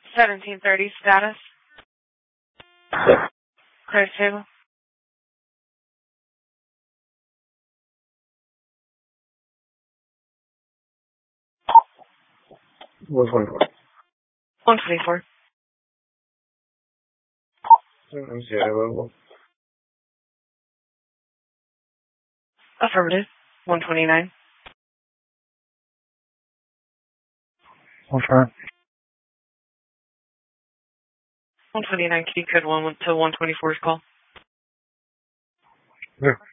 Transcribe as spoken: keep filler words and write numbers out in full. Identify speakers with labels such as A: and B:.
A: seventeen thirty status. Clear table.
B: one twenty-four.
A: one twenty-four.
B: Let me see it available.
A: Affirmative. one twenty-nine.
B: One try.
A: one twenty-nine key code one to one twenty-four's call.
B: Yeah.